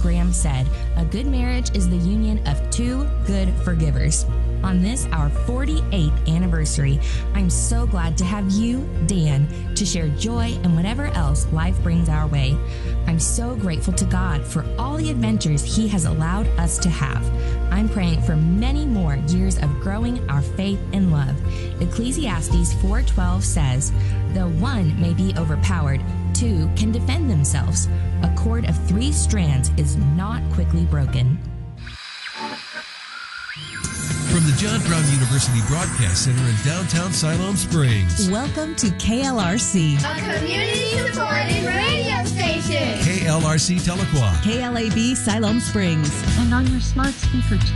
Graham said, "A good marriage is the union of two good forgivers." On this, our 48th anniversary, I'm so glad to have you, Dan, to share joy and whatever else life brings our way. I'm so grateful to God for all the adventures He has allowed us to have. I'm praying for many more years of growing our faith and love. Ecclesiastes 4:12 says, "Though one may be overpowered, two can defend themselves. A cord of 3 strands is not quickly broken." From the John Brown University Broadcast Center in downtown Siloam Springs. Welcome to KLRC, a community-supported radio station. KLRC Telequad. KLAB Siloam Springs. And on your smart speaker, too.